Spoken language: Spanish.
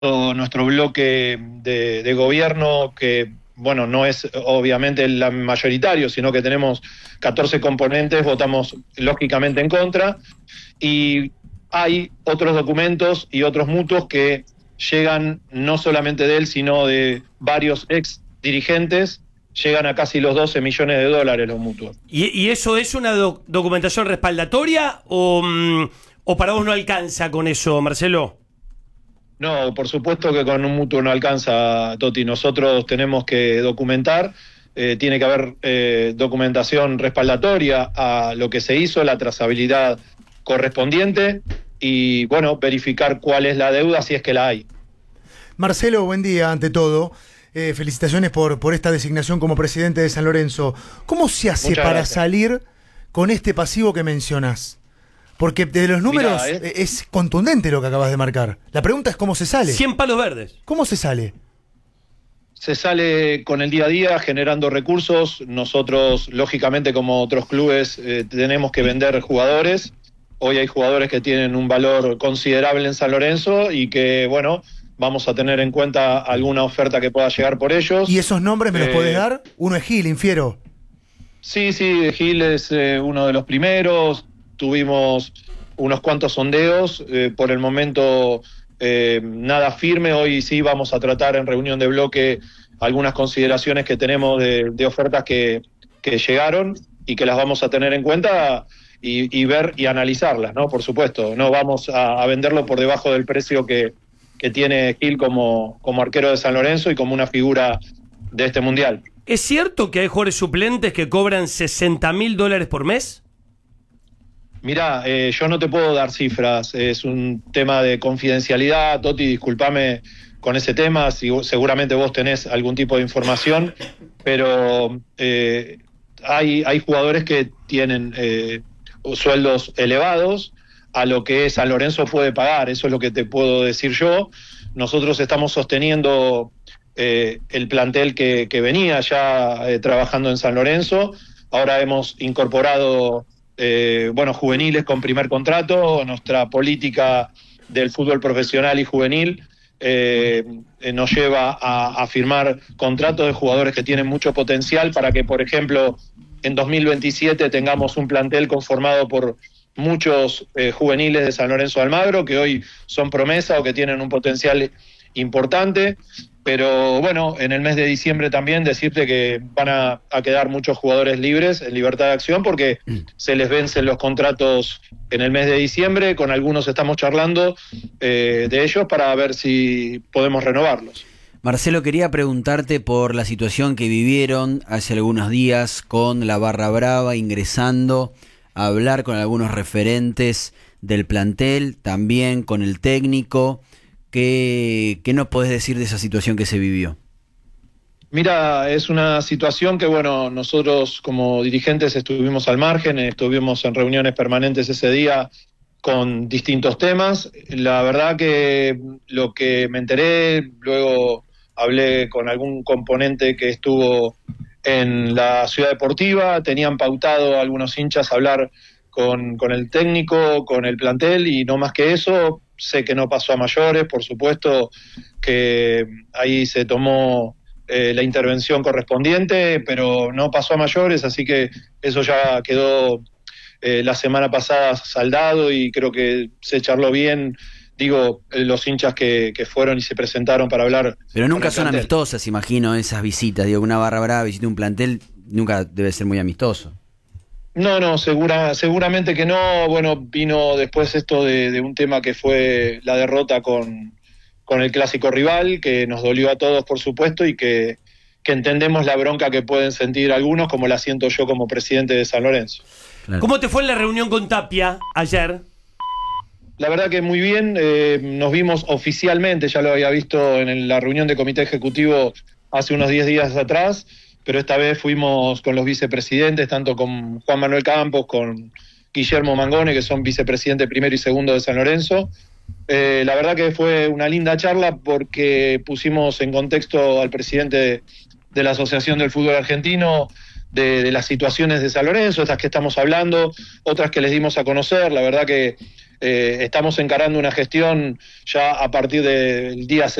nuestro bloque de gobierno, que bueno, no es obviamente el mayoritario, sino que tenemos 14 componentes, votamos lógicamente en contra, y hay otros documentos y otros mutuos que llegan no solamente de él, sino de varios ex dirigentes, llegan a casi los 12 millones de dólares los mutuos. ¿Y eso es una documentación respaldatoria o para vos no alcanza con eso, Marcelo? No, por supuesto que con un mutuo no alcanza, Toti. Nosotros tenemos que documentar, tiene que haber documentación respaldatoria a lo que se hizo, la trazabilidad correspondiente y, bueno, verificar cuál es la deuda si es que la hay. Marcelo, buen día ante todo. Felicitaciones por esta designación como presidente de San Lorenzo. ¿Cómo se hace Muchas para gracias. salir con este pasivo que mencionás? Porque de los números Mirá, es contundente lo que acabas de marcar. La pregunta es cómo se sale. 100 palos verdes. ¿Cómo se sale? Se sale con el día a día generando recursos. Nosotros, lógicamente, como otros clubes, tenemos que vender jugadores. Hoy hay jugadores que tienen un valor considerable en San Lorenzo y que, bueno, vamos a tener en cuenta alguna oferta que pueda llegar por ellos. ¿Y esos nombres me los podés dar? Uno es Gil, infiero. Sí, Gil es uno de los primeros. Tuvimos unos cuantos sondeos. Por el momento, nada firme. Hoy sí vamos a tratar en reunión de bloque algunas consideraciones que tenemos de ofertas que llegaron y que las vamos a tener en cuenta y ver y analizarlas, ¿no? Por supuesto, no vamos a venderlo por debajo del precio que tiene Gil como arquero de San Lorenzo y como una figura de este mundial. ¿Es cierto que hay jugadores suplentes que cobran $60.000 por mes? Mirá, yo no te puedo dar cifras, es un tema de confidencialidad. Toti, discúlpame con ese tema, seguramente vos tenés algún tipo de información, pero hay jugadores que tienen sueldos elevados a lo que San Lorenzo puede pagar, eso es lo que te puedo decir yo. Nosotros estamos sosteniendo el plantel que venía ya trabajando en San Lorenzo. Ahora hemos incorporado juveniles con primer contrato. Nuestra política del fútbol profesional y juvenil nos lleva a firmar contratos de jugadores que tienen mucho potencial para que, por ejemplo, en 2027 tengamos un plantel conformado por muchos juveniles de San Lorenzo de Almagro que hoy son promesa o que tienen un potencial importante. Pero bueno, en el mes de diciembre también decirte que van a quedar muchos jugadores libres en libertad de acción porque se les vencen los contratos en el mes de diciembre. Con algunos estamos charlando de ellos para ver si podemos renovarlos. Marcelo, quería preguntarte por la situación que vivieron hace algunos días con la Barra Brava ingresando a hablar con algunos referentes del plantel, también con el técnico. ¿Qué nos podés decir de esa situación que se vivió? Mira, es una situación que, bueno, nosotros como dirigentes estuvimos al margen, estuvimos en reuniones permanentes ese día con distintos temas. La verdad que lo que me enteré, luego hablé con algún componente que estuvo en la Ciudad Deportiva, tenían pautado algunos hinchas hablar con el técnico, con el plantel, y no más que eso. Sé que no pasó a mayores, por supuesto que ahí se tomó la intervención correspondiente, pero no pasó a mayores, así que eso ya quedó la semana pasada saldado y creo que se charló bien. Digo, los hinchas que fueron y se presentaron para hablar. Pero nunca son amistosas, imagino, esas visitas. Digo, una Barra Brava visita un plantel, nunca debe ser muy amistoso. No, seguramente que no. Bueno, vino después esto de un tema que fue la derrota con el clásico rival, que nos dolió a todos, por supuesto, y que entendemos la bronca que pueden sentir algunos, como la siento yo como presidente de San Lorenzo. Claro. ¿Cómo te fue en la reunión con Tapia ayer? La verdad que muy bien. Nos vimos oficialmente, ya lo había visto en la reunión de comité ejecutivo hace unos 10 días atrás, pero esta vez fuimos con los vicepresidentes, tanto con Juan Manuel Campos, con Guillermo Mangone, que son vicepresidente primero y segundo de San Lorenzo. La verdad que fue una linda charla porque pusimos en contexto al presidente de la Asociación del Fútbol Argentino de las situaciones de San Lorenzo, estas que estamos hablando, otras que les dimos a conocer. La verdad que Estamos encarando una gestión ya a partir del día